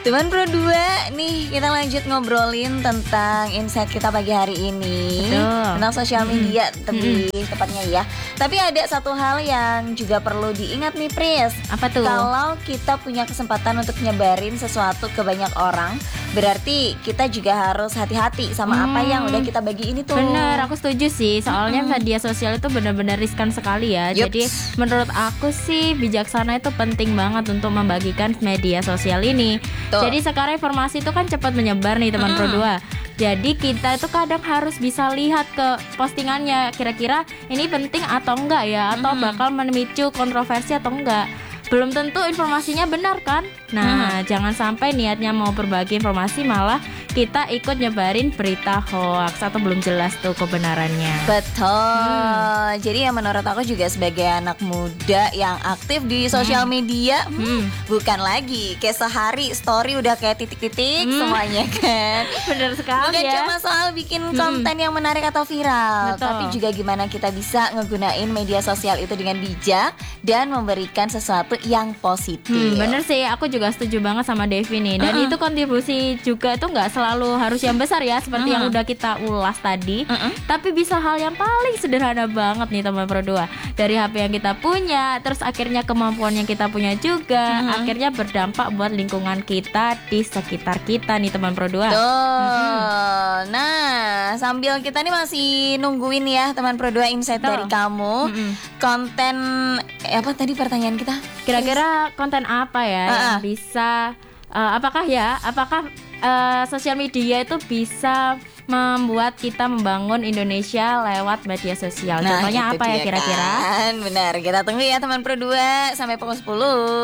Teman Pro 2, nih kita lanjut ngobrolin tentang insight kita pagi hari ini. Betul. Tentang sosial media lebih tepatnya ya. Tapi ada satu hal yang juga perlu diingat nih Pris. Apa tuh? Kalau kita punya kesempatan untuk nyebarin sesuatu ke banyak orang, berarti kita juga harus hati-hati sama apa yang udah kita bagi ini tuh. Bener, aku setuju sih. Soalnya media sosial itu benar-benar riskan sekali ya. Yups. Jadi menurut aku sih bijaksana itu penting banget untuk membagikan media sosial ini. Tuh. Jadi sekarang informasi itu kan cepat menyebar nih teman Pro 2. Jadi kita itu kadang harus bisa lihat ke postingannya, kira-kira ini penting atau enggak ya, atau bakal memicu kontroversi atau enggak. Belum tentu informasinya benar kan. Nah, jangan sampai niatnya mau berbagi informasi malah kita ikut nyebarin berita hoax atau belum jelas tuh kebenarannya. Betul. Jadi ya menurut aku juga sebagai anak muda yang aktif di sosial media, bukan lagi kayak sehari story udah kayak titik-titik semuanya kan. Bener sekali Bukan ya. cuma soal bikin konten yang menarik atau viral, Betul. tapi juga gimana kita bisa ngegunain media sosial itu dengan bijak dan memberikan sesuatu yang positif. Bener sih, aku juga setuju banget sama Devi nih. Dan itu kontribusi juga tuh nggak selalu harus yang besar ya, seperti yang udah kita ulas tadi. Tapi bisa hal yang paling sederhana banget nih teman Pro 2. Dari HP yang kita punya, terus akhirnya kemampuan yang kita punya juga, akhirnya berdampak buat lingkungan kita di sekitar kita nih teman Pro 2. Betul. Nah, sambil kita nih masih nungguin ya teman Pro 2 insight Betul. dari kamu. Konten apa tadi pertanyaan kita? Kira-kira konten apa ya yang bisa apakah sosial media itu bisa membuat kita membangun Indonesia lewat media sosial. Contohnya itu apa ya dia kira-kira? kan. Benar, kita tunggu ya teman Pro 2 sampai pukul 10.